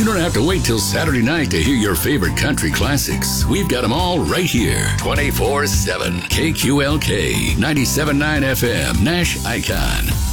don't have to wait till Saturday night to hear your favorite country classics. We've got them all right here, 24/7. KQLK 97.9 FM, Nash Icon.